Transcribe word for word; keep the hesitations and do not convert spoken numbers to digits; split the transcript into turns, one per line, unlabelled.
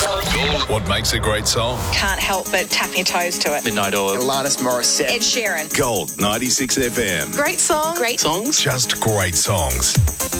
What makes a great song?
Can't help but tap your toes to it.
Midnight Oil.
Alanis Morissette.
Ed Sheeran.
Gold ninety-six F M.
Great song. Great
Songs?
Just great songs.